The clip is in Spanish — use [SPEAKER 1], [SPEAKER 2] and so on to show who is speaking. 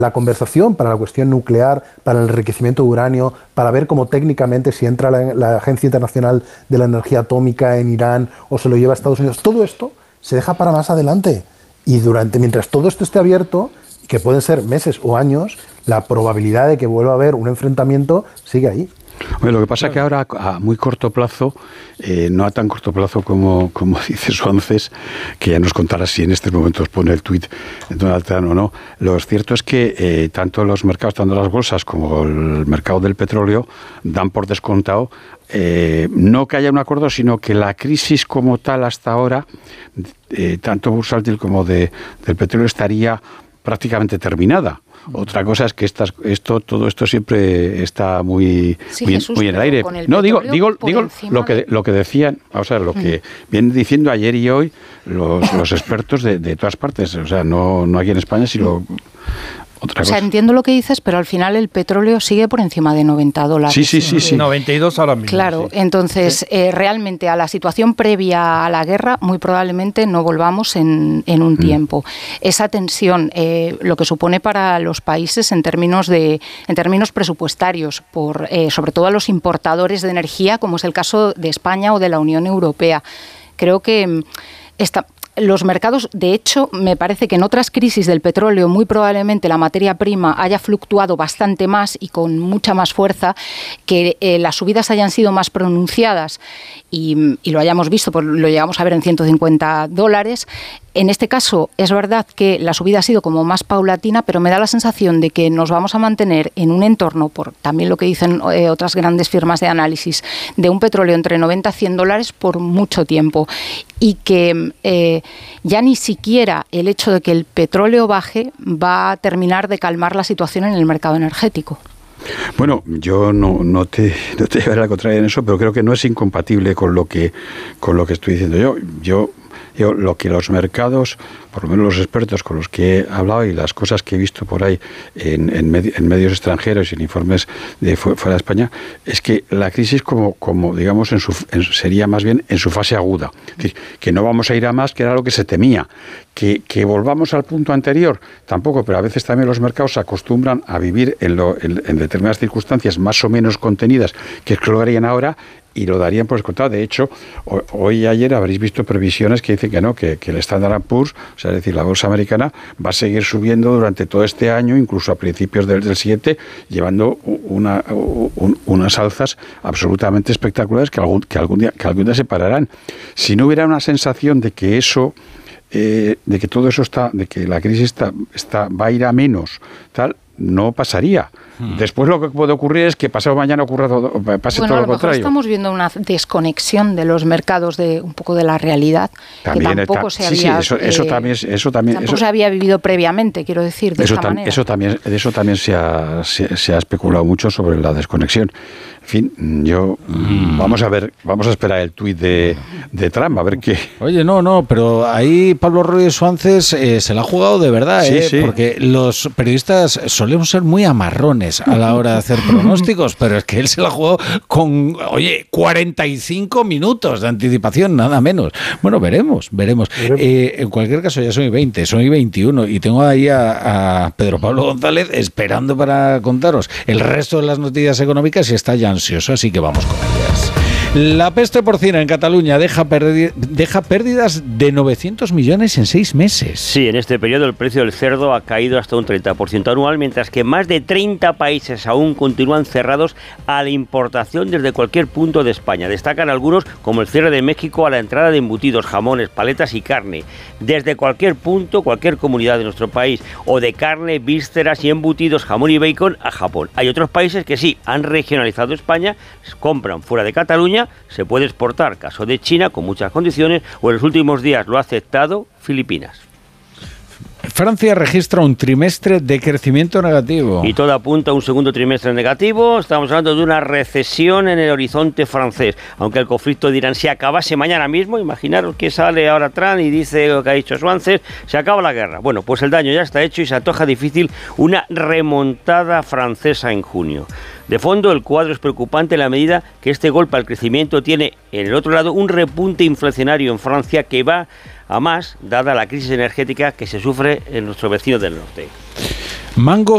[SPEAKER 1] la conversación para la cuestión nuclear, para el enriquecimiento de uranio, para ver cómo técnicamente si entra la Agencia Internacional de la Energía Atómica en Irán o se lo lleva a Estados Unidos, todo esto se deja para más adelante. Y mientras todo esto esté abierto, que pueden ser meses o años, la probabilidad de que vuelva a haber un enfrentamiento sigue ahí.
[SPEAKER 2] Bueno, lo que pasa es que ahora a muy corto plazo, no a tan corto plazo como dice Suances, que ya nos contará si en estos momentos pone el tuit Donald Trump o no. Lo cierto es que tanto los mercados, tanto las bolsas como el mercado del petróleo dan por descontado no que haya un acuerdo, sino que la crisis como tal hasta ahora, tanto bursátil como del petróleo, estaría prácticamente terminada. Otra cosa es que todo esto siempre está muy en el aire. No, digo lo que decían, o sea, lo que vienen diciendo ayer y hoy los expertos de todas partes, o sea, no aquí en España, sino otra cosa.
[SPEAKER 3] Entiendo lo que dices, pero al final el petróleo sigue por encima de $90.
[SPEAKER 2] Sí.
[SPEAKER 4] 92 ahora mismo.
[SPEAKER 3] Claro,
[SPEAKER 4] sí.
[SPEAKER 3] Entonces realmente a la situación previa a la guerra muy probablemente no volvamos en un tiempo. Esa tensión, lo que supone para los países en términos presupuestarios, sobre todo a los importadores de energía, como es el caso de España o de la Unión Europea. Creo que los mercados, de hecho, me parece que en otras crisis del petróleo muy probablemente la materia prima haya fluctuado bastante más y con mucha más fuerza, que las subidas hayan sido más pronunciadas y lo hayamos visto, pues lo llegamos a ver en $150. En este caso es verdad que la subida ha sido como más paulatina, pero me da la sensación de que nos vamos a mantener en un entorno, por también lo que dicen otras grandes firmas de análisis, de un petróleo entre $90 a $100 por mucho tiempo, y que ya ni siquiera el hecho de que el petróleo baje va a terminar de calmar la situación en el mercado energético.
[SPEAKER 2] Bueno, yo no te llevaré a la contraria en eso, pero creo que no es incompatible con lo que estoy diciendo yo. Lo que los mercados, por lo menos los expertos con los que he hablado y las cosas que he visto por ahí en medios extranjeros y en informes de fuera de España, es que la crisis como digamos sería más bien en su fase aguda. Es decir, que no vamos a ir a más, que era lo que se temía. Que volvamos al punto anterior, tampoco, pero a veces también los mercados se acostumbran a vivir en determinadas circunstancias más o menos contenidas, que es que lo harían ahora, y lo darían por descontado. De hecho, hoy y ayer habréis visto previsiones que dicen que no, que el Standard & Poor's, o sea, es decir, la bolsa americana, va a seguir subiendo durante todo este año, incluso a principios del siguiente, llevando unas alzas absolutamente espectaculares que algún día se pararán. Si no hubiera una sensación de que eso, de que todo eso de que la crisis va a ir a menos, tal, no pasaría. Después lo que puede ocurrir es que pasado mañana pase todo lo contrario.
[SPEAKER 3] Estamos viendo una desconexión de los mercados un poco de la realidad, también, que tampoco se había se había vivido previamente, quiero decir, de esta manera. Eso
[SPEAKER 2] también se ha especulado mucho sobre la desconexión. En fin, vamos a esperar el tuit de Trump, a ver qué.
[SPEAKER 4] Oye, no, pero ahí Pablo Ruiz Suances se la ha jugado de verdad, sí. Porque los periodistas solemos ser muy amarrones a la hora de hacer pronósticos, pero es que él se la ha jugado con, 45 minutos de anticipación, nada menos. Bueno, veremos. En cualquier caso, ya son y 20, son y 21, y tengo ahí a Pedro Pablo González esperando para contaros el resto de las noticias económicas y está ya ansioso, así que vamos con ellas. La peste porcina en Cataluña deja pérdidas de 900 millones en 6 meses.
[SPEAKER 5] Sí, en este periodo el precio del cerdo ha caído hasta un 30% anual, mientras que más de 30 países aún continúan cerrados a la importación desde cualquier punto de España. Destacan algunos como el cierre de México a la entrada de embutidos, jamones, paletas y carne, desde cualquier punto, cualquier comunidad de nuestro país, o de carne, vísceras y embutidos, jamón y bacon a Japón. Hay otros países que sí, han regionalizado España, compran fuera de Cataluña, se puede exportar, caso de China, con muchas condiciones, o en los últimos días lo ha aceptado Filipinas.
[SPEAKER 4] Francia registra un trimestre de crecimiento negativo.
[SPEAKER 5] Y todo apunta a un segundo trimestre negativo. Estamos hablando de una recesión en el horizonte francés. Aunque el conflicto de Irán se acabase mañana mismo, imaginaros que sale ahora Trump y dice lo que ha dicho Suances, se acaba la guerra. Bueno, pues el daño ya está hecho y se antoja difícil una remontada francesa en junio. De fondo, el cuadro es preocupante en la medida que este golpe al crecimiento tiene, en el otro lado, un repunte inflacionario en Francia que va a más, dada la crisis energética que se sufre en nuestro vecino del norte.
[SPEAKER 4] Mango